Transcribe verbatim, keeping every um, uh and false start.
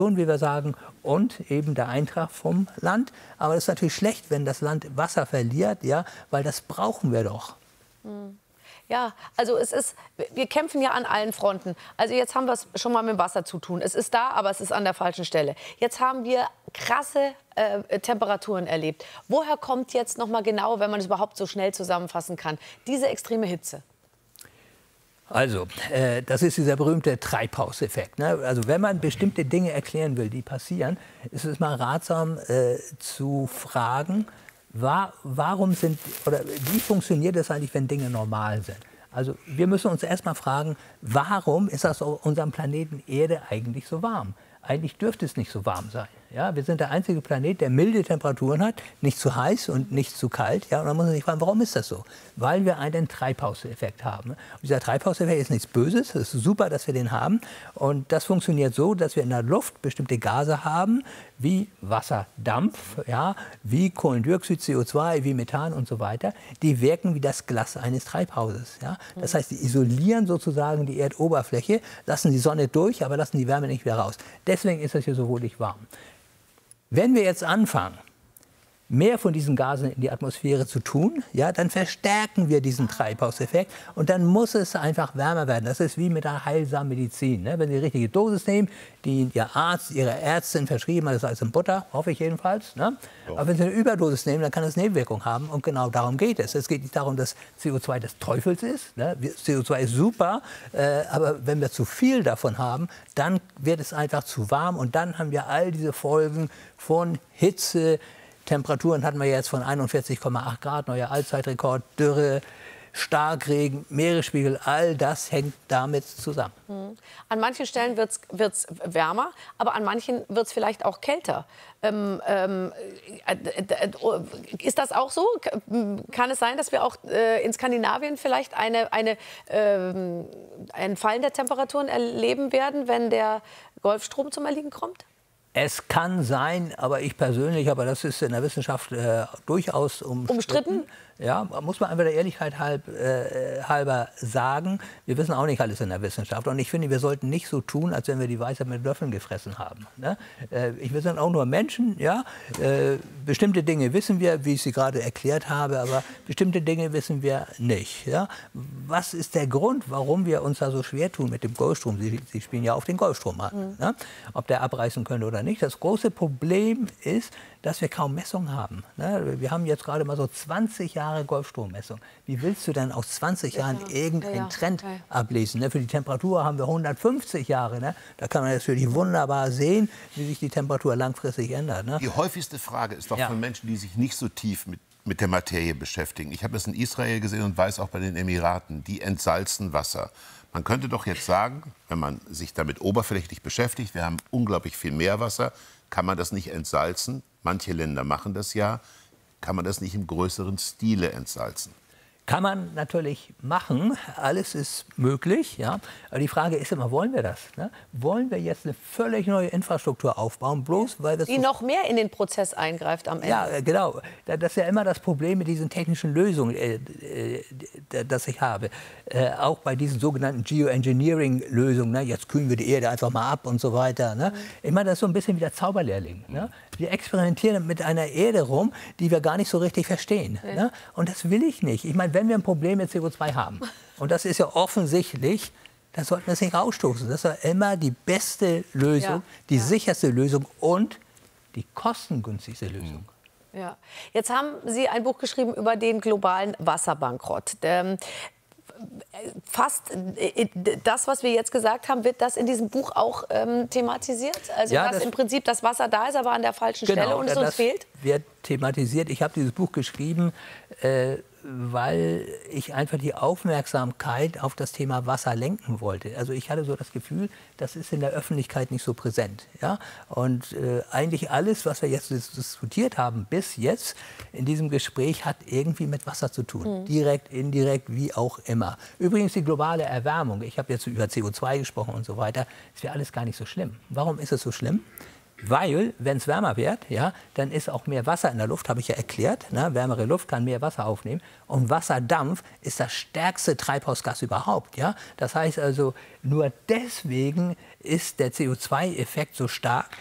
wie wir sagen, und eben der Eintrag vom Land. Aber es ist natürlich schlecht, wenn das Land Wasser verliert, ja, weil das brauchen wir doch. Hm. Ja, also es ist, wir kämpfen ja an allen Fronten. Also jetzt haben wir es schon mal mit dem Wasser zu tun. Es ist da, aber es ist an der falschen Stelle. Jetzt haben wir krasse äh, Temperaturen erlebt. Woher kommt jetzt noch mal genau, wenn man es überhaupt so schnell zusammenfassen kann, diese extreme Hitze? Also, äh, das ist dieser berühmte Treibhauseffekt. Ne? Also, wenn man bestimmte Dinge erklären will, die passieren, ist es mal ratsam äh, zu fragen, war, warum sind, oder wie funktioniert es eigentlich, wenn Dinge normal sind? Also, wir müssen uns erst mal fragen, warum ist das auf unserem Planeten Erde eigentlich so warm? Eigentlich dürfte es nicht so warm sein. Ja, wir sind der einzige Planet, der milde Temperaturen hat, nicht zu heiß und nicht zu kalt. Ja, und dann muss man sich fragen, warum ist das so? Weil wir einen Treibhauseffekt haben. Und dieser Treibhauseffekt ist nichts Böses, es ist super, dass wir den haben. Und das funktioniert so, dass wir in der Luft bestimmte Gase haben, wie Wasserdampf, ja, wie Kohlendioxid, C O zwei, wie Methan und so weiter. Die wirken wie das Glas eines Treibhauses. Ja? Das heißt, die isolieren sozusagen die Erdoberfläche, lassen die Sonne durch, aber lassen die Wärme nicht wieder raus. Deswegen ist es hier so wohlig warm. Wenn wir jetzt anfangen, mehr von diesen Gasen in die Atmosphäre zu tun, ja, dann verstärken wir diesen Treibhauseffekt und dann muss es einfach wärmer werden. Das ist wie mit der heilsamen Medizin. Ne? Wenn Sie die richtige Dosis nehmen, die Ihr Arzt, Ihre Ärztin verschrieben hat, das ist alles in Butter, hoffe ich jedenfalls. Ne? Ja. Aber wenn Sie eine Überdosis nehmen, dann kann das Nebenwirkungen haben und genau darum geht es. Es geht nicht darum, dass C O zwei des Teufels ist. Ne? C O zwei ist super, äh, aber wenn wir zu viel davon haben, dann wird es einfach zu warm und dann haben wir all diese Folgen von Hitze. Temperaturen hatten wir jetzt von einundvierzig Komma acht Grad, neuer Allzeitrekord, Dürre, Starkregen, Meeresspiegel, all das hängt damit zusammen. Mhm. An manchen Stellen wird es wärmer, aber an manchen wird es vielleicht auch kälter. Ähm, ähm, äh, äh, ist das auch so? Kann es sein, dass wir auch äh, in Skandinavien vielleicht eine, eine, äh, ein Fallen der Temperaturen erleben werden, wenn der Golfstrom zum Erliegen kommt? Es kann sein, aber ich persönlich, aber das ist in der Wissenschaft äh, durchaus umstritten. Umstritten? Ja, muss man einfach der Ehrlichkeit halb, äh, halber sagen. Wir wissen auch nicht alles in der Wissenschaft. Und ich finde, wir sollten nicht so tun, als wenn wir die Weisheit mit Löffeln gefressen haben. Ne? Äh, wir sind auch nur Menschen. Ja? Äh, bestimmte Dinge wissen wir, wie ich sie gerade erklärt habe, aber bestimmte Dinge wissen wir nicht. Ja? Was ist der Grund, warum wir uns da so schwer tun mit dem Golfstrom? Sie, sie spielen ja auf den Golfstrom an. Mhm. Ne? Ob der abreißen könnte oder nicht. Das große Problem ist, dass wir kaum Messungen haben. Ne? Wir haben jetzt gerade mal so zwanzig Jahre Golfstrommessung. Wie willst du denn aus zwanzig Jahren ja, irgendeinen ja, Trend ja. ablesen? Ne? Für die Temperatur haben wir hundertfünfzig Jahre. Ne? Da kann man natürlich wunderbar sehen, wie sich die Temperatur langfristig ändert. Ne? Die häufigste Frage ist doch ja. von Menschen, die sich nicht so tief mit, mit der Materie beschäftigen. Ich habe das in Israel gesehen und weiß auch bei den Emiraten, die entsalzen Wasser. Man könnte doch jetzt sagen, wenn man sich damit oberflächlich beschäftigt, wir haben unglaublich viel Meerwasser, kann man das nicht entsalzen? Manche Länder machen das ja. Kann man das nicht im größeren Stile entsalzen? Kann man natürlich machen, alles ist möglich. Ja? Aber die Frage ist immer, wollen wir das? Ne? Wollen wir jetzt eine völlig neue Infrastruktur aufbauen, bloß weil das... Die so noch mehr in den Prozess eingreift am Ende. Ja, genau. Das ist ja immer das Problem mit diesen technischen Lösungen, äh, äh, das ich habe. Äh, auch bei diesen sogenannten Geoengineering-Lösungen. Ne? Jetzt kühlen wir die Erde einfach mal ab und so weiter. Ne? Mhm. Ich meine, das ist so ein bisschen wie der Zauberlehrling. Ne? Wir experimentieren mit einer Erde rum, die wir gar nicht so richtig verstehen. Ja. Ne? Und das will ich nicht. Ich meine, wenn wir ein Problem mit C O zwei haben, und das ist ja offensichtlich, dann sollten wir es nicht rausstoßen. Das ist ja immer die beste Lösung, ja. die ja. sicherste Lösung und die kostengünstigste Lösung. Ja. Jetzt haben Sie ein Buch geschrieben über den globalen Wasserbankrott. Ähm, Fast das, was wir jetzt gesagt haben, wird das in diesem Buch auch ähm, thematisiert? Also ja, dass im Prinzip das Wasser da ist, aber an der falschen genau, Stelle und es uns fehlt? Wird thematisiert. Ich habe dieses Buch geschrieben, äh, weil ich einfach die Aufmerksamkeit auf das Thema Wasser lenken wollte. Also ich hatte so das Gefühl, das ist in der Öffentlichkeit nicht so präsent. Ja? Und äh, eigentlich alles, was wir jetzt diskutiert haben bis jetzt in diesem Gespräch, hat irgendwie mit Wasser zu tun. Mhm. Direkt, indirekt, wie auch immer. Übrigens die globale Erwärmung. Ich habe jetzt über C O zwei gesprochen und so weiter. Das wäre alles gar nicht so schlimm. Warum ist es so schlimm? Weil, wenn es wärmer wird, ja, dann ist auch mehr Wasser in der Luft, habe ich ja erklärt. Ne? Wärmere Luft kann mehr Wasser aufnehmen. Und Wasserdampf ist das stärkste Treibhausgas überhaupt. Ja? Das heißt also, nur deswegen ist der C O zwei Effekt so stark.